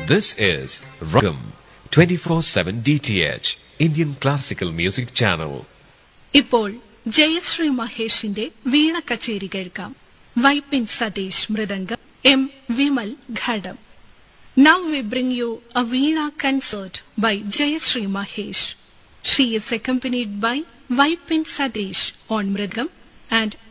This is Ragam 24/7 DTH Indian Classical Music Channel. ഇപ്പോൾ ജയശ്രീ മഹേഷിന്റെ വീണ കച്ചേരി കേൾക്കാം. Vypin Satheesh mridangam, M Vimal ghatam. Now we bring you a Veena concert by Jayashree Mahesh. She is accompanied by Vaipin Sadish on mridangam and